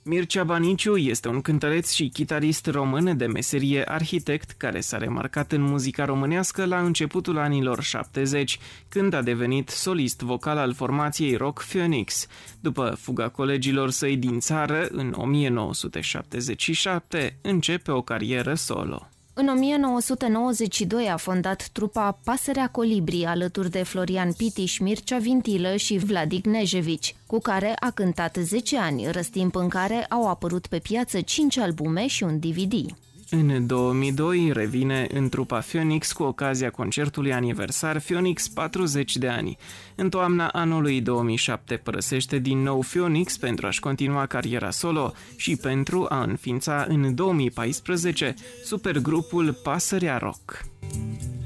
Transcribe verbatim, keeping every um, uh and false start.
Mircea Baniciu este un cântăreț și chitarist român de meserie arhitect care s-a remarcat în muzica românească la începutul anilor șaptezeci, când a devenit solist vocal al formației rock Phoenix. După fuga colegilor săi din țară, în o mie nouă sute șaptezeci și șapte, începe o carieră solo. În o mie nouă sute nouăzeci și doi a fondat trupa Pasărea Colibri alături de Florian Pitiș, Mircea Vintilă și Vladic Nejevici, cu care a cântat zece ani, răstimp în care au apărut pe piață cinci albume și un D V D. În două mii doi revine în trupa Phoenix cu ocazia concertului aniversar Phoenix patruzeci de ani. În toamna anului două mii șapte părăsește din nou Phoenix pentru a-și continua cariera solo și pentru a înființa în două mii paisprezece supergrupul Pasărea Rock.